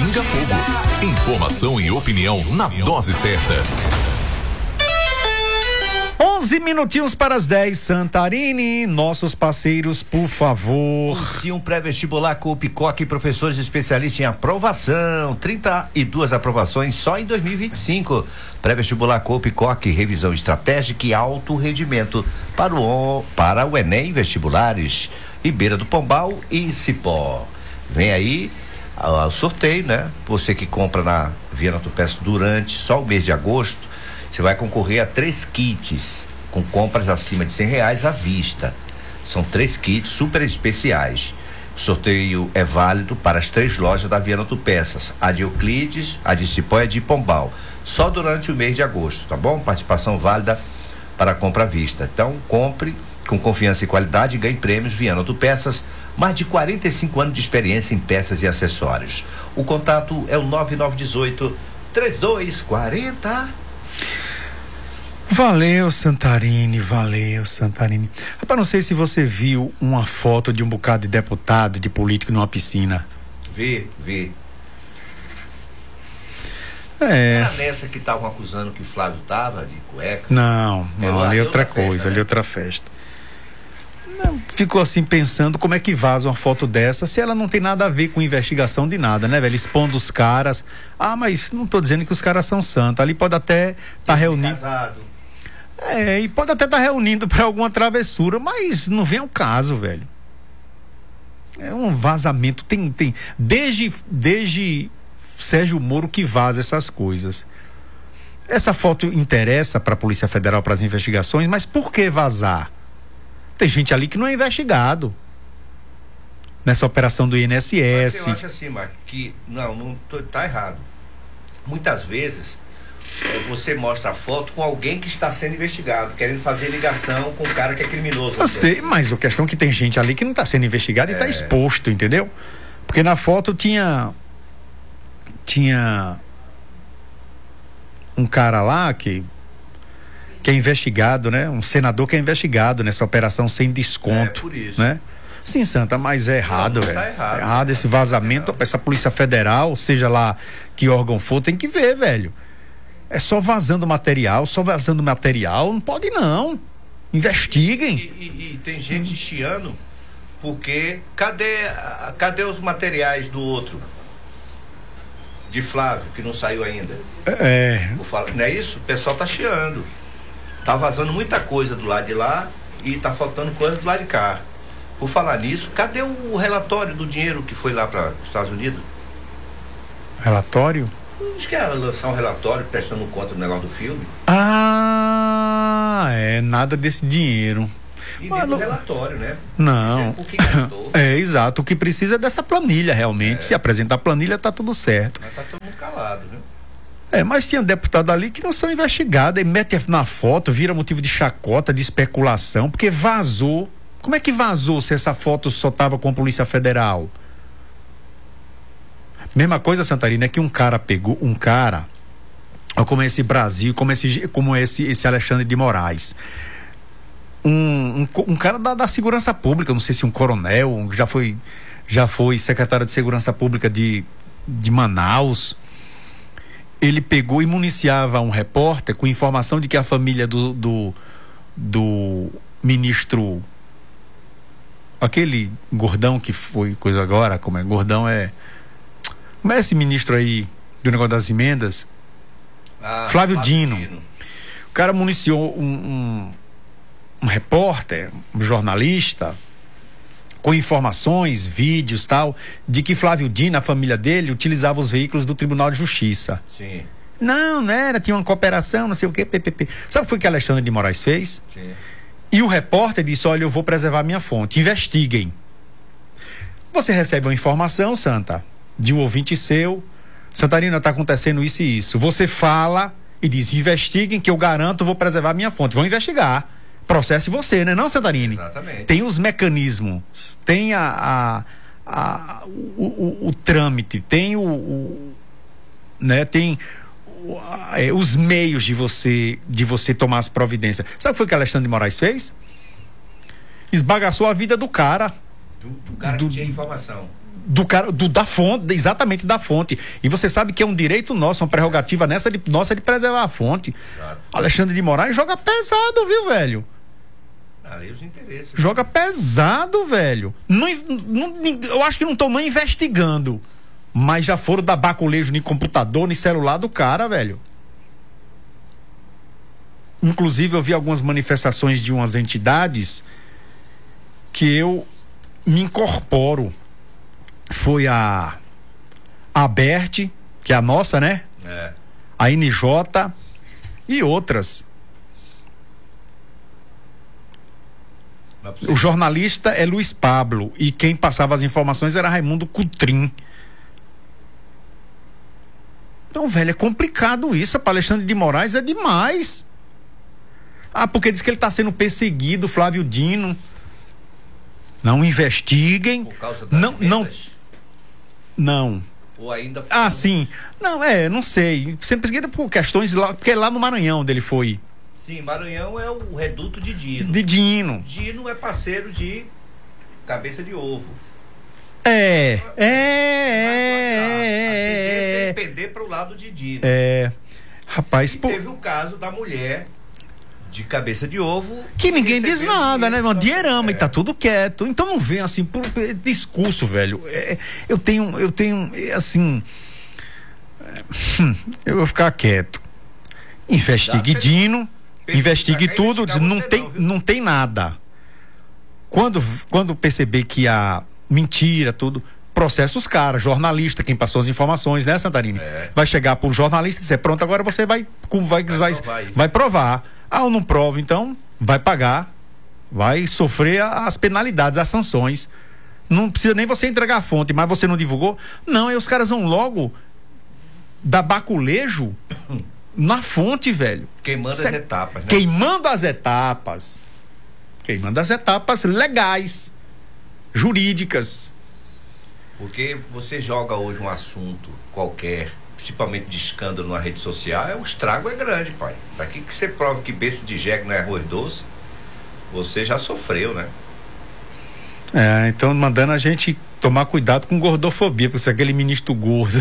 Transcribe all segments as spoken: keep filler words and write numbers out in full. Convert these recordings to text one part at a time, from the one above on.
Pinga Fogo. Informação e opinião na dose certa. onze minutinhos para as dez, Santarini, nossos parceiros, por favor. Se um pré-vestibular com o Picoque, professores especialistas em aprovação, trinta e duas aprovações só em dois mil e vinte e cinco. Pré-vestibular com o Picoque, revisão estratégica e alto rendimento para o, para o Enem vestibulares, Ribeira do Pombal e Cipó. Vem aí o sorteio, né? Você que compra na Viana Tupécio durante só o mês de agosto, você vai concorrer a três kits com compras acima de cem reais à vista. São três kits super especiais. O sorteio é válido para as três lojas da Viana Tupeças, a de Euclides, a de Cipó e a de Pombal, só durante o mês de agosto, tá bom? Participação válida para compra à vista. Então, compre com confiança e qualidade e ganhe prêmios. Viana Tupeças, mais de quarenta e cinco anos de experiência em peças e acessórios. O contato é o nove nove um oito, três dois quatro zero. Valeu, Santarini, valeu, Santarini. Rapaz, não sei se você viu uma foto de um bocado de deputado, de político numa piscina. Vê, vê. É. Era nessa que estavam acusando que o Flávio tava de cueca? Não, não, ali é outra festa, coisa, né? ali é outra festa. Não, ficou assim pensando como é que vaza uma foto dessa se ela não tem nada a ver com investigação de nada, né, velho? Expondo os caras. Ah, mas não tô dizendo que os caras são santos. Ali pode até estar tá reunindo. Casado. É, e pode até estar tá reunindo para alguma travessura, mas não vem ao caso, velho. É um vazamento, tem, tem, desde, desde Sérgio Moro que vaza essas coisas. Essa foto interessa para a Polícia Federal, para as investigações, mas por que vazar? Tem gente ali que não é investigado nessa operação do I N S S. Mas eu acho assim, Marco, que não, não tô, tá errado. Muitas vezes você mostra a foto com alguém que está sendo investigado, querendo fazer ligação com o cara que é criminoso. Eu sei, mas a questão é que tem gente ali que não está sendo investigado é. e está exposto, entendeu? Porque na foto tinha tinha um cara lá que que é investigado, né? Um senador que é investigado nessa operação sem desconto. É, por isso. Né? Sim, Santa, mas é errado, velho. Tá errado, é errado esse vazamento, tá essa Polícia Federal, seja lá que órgão for, tem que ver, velho. É só vazando material, só vazando material, não pode não. Investiguem. E, e, e tem gente chiando, porque cadê, cadê os materiais do outro? De Flávio, que não saiu ainda. É. Não é isso? O pessoal tá chiando. Tá vazando muita coisa do lado de lá e tá faltando coisa do lado de cá. Por falar nisso, cadê o relatório do dinheiro que foi lá para os Estados Unidos? Relatório? Acho que ia lançar um relatório prestando conta do negócio do filme. Ah, é, nada desse dinheiro. E dentro do relatório, né? Não. Por que gastou. É, exato. O que precisa é dessa planilha, realmente. É. Se apresentar a planilha, tá tudo certo. Mas tá todo mundo calado, né? É, mas tinha deputado ali que não são investigados, e mete na foto, vira motivo de chacota, de especulação, porque vazou. Como é que vazou se essa foto só tava com a Polícia Federal? Mesma coisa, Santarina, é que um cara pegou, um cara, como esse Brasil, como esse, como esse, esse Alexandre de Moraes, um, um, um cara da, da segurança pública, não sei se um coronel, já foi, já foi secretário de segurança pública de, de Manaus. Ele pegou e municiava um repórter com informação de que a família do, do, do ministro, aquele gordão que foi coisa agora, como é, gordão é, como é esse ministro aí do negócio das emendas? Ah, Flávio, Flávio Dino. Dino. O cara municiou um, um, um repórter, um jornalista, com informações, vídeos tal, de que Flávio Dino, a família dele, utilizava os veículos do Tribunal de Justiça. Sim. Não, não era, tinha uma cooperação, não sei o que, P P P. Sabe o que foi que Alexandre de Moraes fez? Sim. E o repórter disse, olha, eu vou preservar minha fonte, investiguem. Você recebe uma informação, Santa, de um ouvinte seu, Santarina, está acontecendo isso e isso. Você fala e diz, investiguem que eu garanto, vou preservar minha fonte. Vão investigar. Processe você, né, não, Santarini? Exatamente. Tem os mecanismos, tem a, a, a o, o, o trâmite, tem o, o né, tem o, a, é, os meios de você de você tomar as providências. Sabe o que foi que Alexandre de Moraes fez? Esbagaçou a vida do cara. Do, do cara do, que tinha informação. do cara, do, da fonte, exatamente da fonte. E você sabe que é um direito nosso, uma prerrogativa nessa de, nossa de preservar a fonte. Exato. Alexandre de Moraes joga pesado, viu, velho? Ali os interesses. Joga pesado, velho. Não, não, eu acho que não estão nem investigando. Mas já foram dar baculejo em computador, em celular do cara, velho. Inclusive, eu vi algumas manifestações de umas entidades que eu me incorporo. Foi a a Aberte, que é a nossa, né? É. A N J e outras. O jornalista é Luiz Pablo e quem passava as informações era Raimundo Cutrim. Então, velho, é complicado isso. Para Alexandre de Moraes é demais. Ah, porque diz que ele está sendo perseguido, Flávio Dino. Não investiguem. Por causa das não, não, não. Ou ainda. Ah, sim. Não, é, não sei. Sendo perseguido por questões lá, porque é lá no Maranhão onde ele foi. Sim, Maranhão é o reduto de Dino. De Dino. Dino é parceiro de Cabeça de Ovo. É, é, é. A tendência é pender para o lado de Dino. É. Rapaz, e pô. Teve o caso da mulher de Cabeça de Ovo. Que ninguém diz nada, né, mano? Dinheirama, é. E tá tudo quieto. Então não vem assim, por discurso, velho. É, eu tenho, eu tenho, assim. É, eu vou ficar quieto. Investigue Dá, Dino. Investigue tudo, diz, não tem, não, não tem nada. Quando, quando perceber que há mentira, tudo, processa os caras, jornalista, quem passou as informações, né, Santarini? É. Vai chegar para um jornalista e dizer, pronto, agora você vai, vai, vai, vai, provar, vai provar. Ah, eu não provo, então vai pagar, vai sofrer as penalidades, as sanções. Não precisa nem você entregar a fonte, mas você não divulgou? Não, aí os caras vão logo dar baculejo na fonte, velho. Queimando Cê... as etapas, né? Queimando as etapas. Queimando as etapas legais, jurídicas. Porque você joga hoje um assunto qualquer, principalmente de escândalo na rede social, é, o estrago é grande, pai. Daqui que você prova que beijo de jegue não é arroz doce, você já sofreu, né? É, então mandando a gente tomar cuidado com gordofobia, porque se aquele ministro gordo...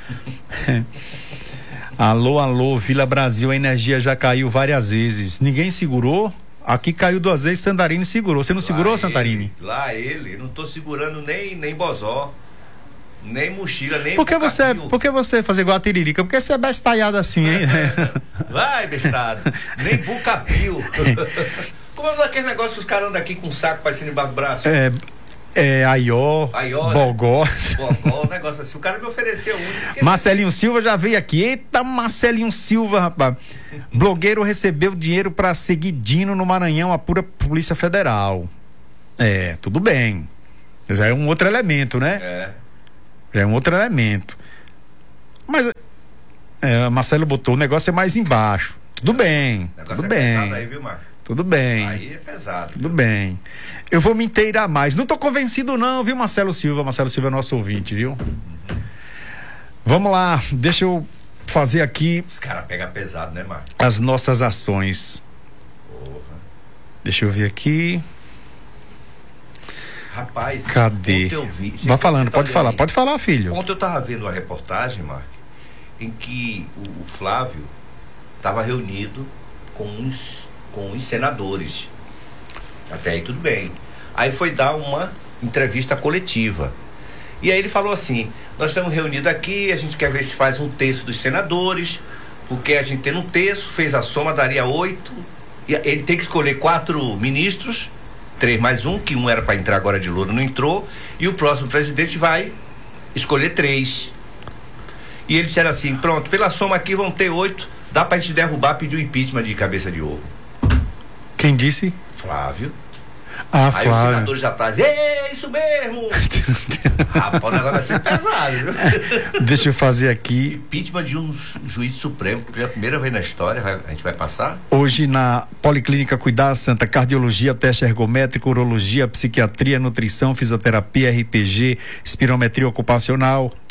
Alô, alô, Vila Brasil, a energia já caiu várias vezes. Ninguém segurou? Aqui caiu duas vezes, Santarini segurou. Você não lá segurou, ele, Santarini? Lá ele, não tô segurando nem, nem bozó, nem mochila, nem por que você, por que você fazer igual a Tiririca? Porque você é bestalhado assim, hein? Vai, bestado. Nem bucapio. Como é aquele negócio que os caras andam aqui com um saco parecendo embaixo do braço? É... É, Aió, Aió, Bogó. Né? Bogó, um negócio assim. O cara me ofereceu um. Marcelinho você... Silva já veio aqui. Eita, Marcelinho Silva, rapaz. Blogueiro recebeu dinheiro pra seguir Dino no Maranhão, apura Polícia Federal. É, tudo bem. Já é um outro elemento, né? É. Já é um outro elemento. Mas, é, Marcelo botou, o negócio é mais embaixo. Tudo bem, tudo é bem. Pesado aí, viu, Marcos? Tudo bem. Aí é pesado. Tudo bem. Eu vou me inteirar mais. Não tô convencido não, viu, Marcelo Silva? Marcelo Silva é nosso ouvinte, viu? Uhum. Vamos lá, deixa eu fazer aqui... Os caras pegam pesado, né, Marcos? As nossas ações. Porra. Deixa eu ver aqui. Rapaz, cadê? Ontem eu vi... Vai falando, pode falar, aí. Pode falar, filho. Ontem eu tava vendo uma reportagem, Marcos, em que o Flávio tava reunido com uns... com os senadores. Até aí tudo bem. Aí foi dar uma entrevista coletiva. E aí ele falou assim, nós estamos reunidos aqui, a gente quer ver se faz um terço dos senadores, porque a gente tem um terço, fez a soma, daria oito, e ele tem que escolher quatro ministros, três mais um, que um era para entrar agora de Lula, não entrou, e o próximo presidente vai escolher três. E eles disseram assim, pronto, pela soma aqui vão ter oito, dá pra gente derrubar, pedir o impeachment de Cabeça de Ovo. Quem disse? Flávio. Ah, aí Flávio. Os senadores atrás, é isso mesmo. Rapaz, o negócio vai ser pesado, viu? Deixa eu fazer aqui. Impeachment de um juiz supremo, pela primeira vez na história, a gente vai passar. Hoje na Policlínica Cuidar Santa, cardiologia, teste ergométrico, urologia, psiquiatria, nutrição, fisioterapia, R P G, espirometria ocupacional,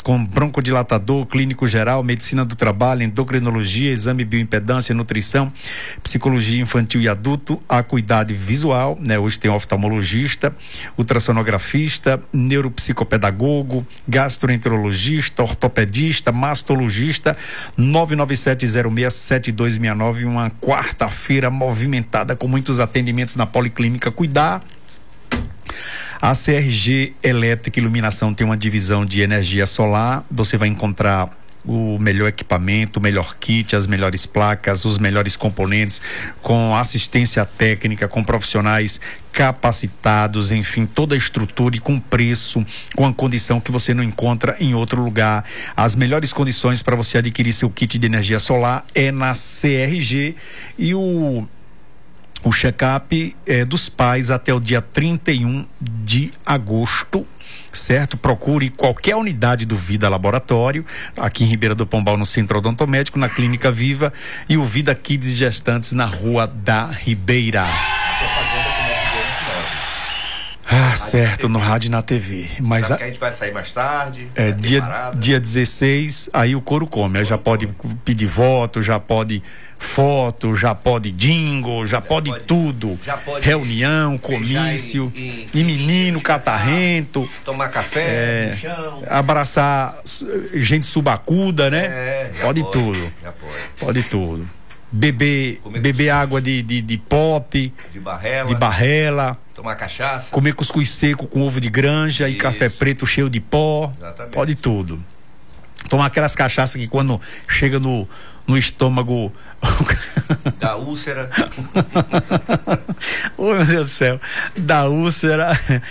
com broncodilatador, clínico geral, medicina do trabalho, endocrinologia, exame bioimpedância, nutrição, psicologia infantil e adulto, acuidade visual, né? Hoje tem oftalmologista, ultrassonografista, neuropsicopedagogo, gastroenterologista, ortopedista, mastologista. Nove nove sete zero seis sete dois seis nove, uma quarta-feira movimentada com muitos atendimentos na Policlínica Cuidar. A C R G Elétrica e Iluminação tem uma divisão de energia solar. Você vai encontrar o melhor equipamento, o melhor kit, as melhores placas, os melhores componentes, com assistência técnica, com profissionais capacitados, enfim, toda a estrutura e com preço, com a condição que você não encontra em outro lugar. As melhores condições para você adquirir seu kit de energia solar é na C R G, e o O check-up é dos pais até o dia trinta e um de agosto, certo? Procure qualquer unidade do Vida Laboratório, aqui em Ribeira do Pombal, no Centro Odontomédico, na Clínica Viva, e o Vida Kids Gestantes na Rua da Ribeira. Ah, certo, no rádio e na T V. Mas Sabe a... que a gente vai sair mais tarde. É, dia, dia dezesseis, aí o couro come. Aí já pode pedir voto, já pode foto, já pode jingle, já, já pode, pode tudo. Já pode reunião, comício, e, e, e menino, e, catarrento. Tomar café, é, no chão. Abraçar gente subacuda, né? É, pode, pode tudo. Já pode. Pode tudo. Beber, beber água de, de, de pote, de barrela. de barrela. Tomar cachaça. Comer cuscuz seco com ovo de granja. Isso. E café preto cheio de pó. Exatamente. Pode tudo. Tomar aquelas cachaças que quando chega no, no estômago da úlcera. Oh, meu Deus do céu, da úlcera.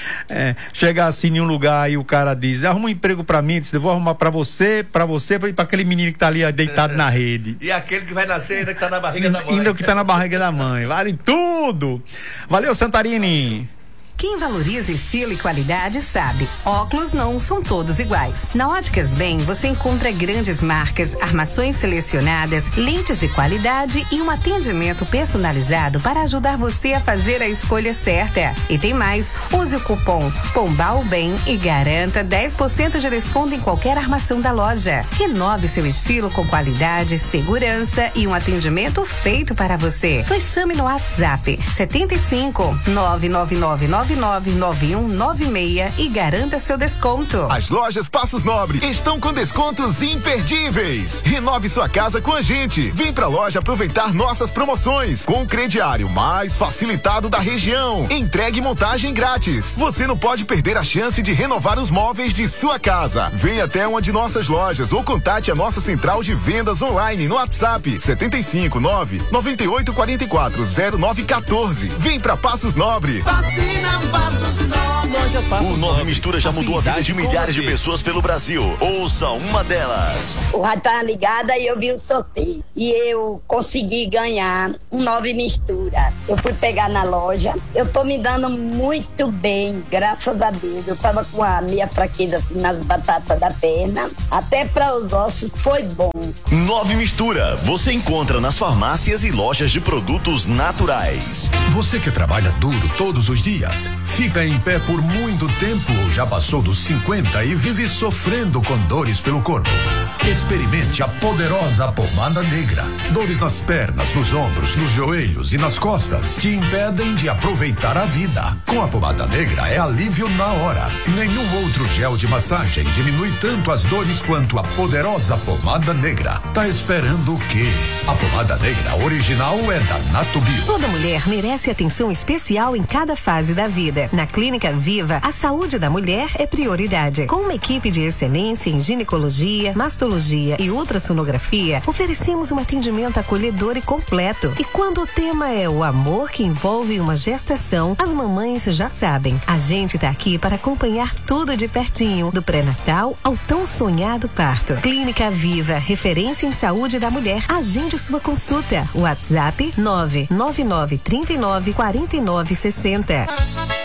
É, chegar assim em um lugar e o cara diz: arruma um emprego pra mim. Diz: eu vou arrumar pra você, pra você, pra, pra aquele menino que tá ali deitado na rede. E aquele que vai nascer ainda que tá na barriga da mãe. Ainda que tá na barriga da mãe. Vale tudo. Valeu, Santarini. Quem valoriza estilo e qualidade sabe, óculos não são todos iguais. Na Óticas Bem, você encontra grandes marcas, armações selecionadas, lentes de qualidade e um atendimento personalizado para ajudar você a fazer a escolha certa. E tem mais, use o cupom Pombal Bem e garanta dez por cento de desconto em qualquer armação da loja. Renove seu estilo com qualidade, segurança e um atendimento feito para você. Nos chame no WhatsApp setenta e cinco, nove nove nove nove nove nove um nove seis e garanta seu desconto. As lojas Passos Nobre estão com descontos imperdíveis. Renove sua casa com a gente. Vem pra loja aproveitar nossas promoções com o crediário mais facilitado da região. Entregue e montagem grátis. Você não pode perder a chance de renovar os móveis de sua casa. Venha até uma de nossas lojas ou contate a nossa central de vendas online no WhatsApp setenta e cinco, nove nove oito quatro quatro zero nove um quatro. Vem pra Passos Nobre. Vacina Passos Nobre. Loja Passos O Nove Mistura já mudou a vida de milhares de pessoas pelo Brasil. Ouça uma delas. O rádio tá ligada e eu vi o sorteio. E eu consegui ganhar um Nove Mistura. Eu fui pegar na loja. Eu tô me dando muito bem, graças a Deus. Eu tava com a minha fraqueza assim nas batatas da perna. Até para os ossos foi bom. Nove Mistura. Você encontra nas farmácias e lojas de produtos naturais. Você que trabalha duro todos os dias, fica em pé por muito tempo ou já passou dos cinquenta e vive sofrendo com dores pelo corpo. Experimente a poderosa pomada negra. Dores nas pernas, nos ombros, nos joelhos e nas costas te impedem de aproveitar a vida. Com a pomada negra é alívio na hora. Nenhum outro gel de massagem diminui tanto as dores quanto a poderosa pomada negra. Tá esperando o quê? A pomada negra original é da Natubio. Toda mulher merece atenção especial em cada fase da vida. Na Clínica Viva, a saúde da mulher é prioridade. Com uma equipe de excelência em ginecologia, mastologia e ultrassonografia, oferecemos um atendimento acolhedor e completo. E quando o tema é o amor que envolve uma gestação, as mamães já sabem. A gente tá aqui para acompanhar tudo de pertinho, do pré-natal ao tão sonhado parto. Clínica Viva, referência em saúde da mulher. Agende sua consulta. WhatsApp nove nove nove três nove quatro nove seis zero.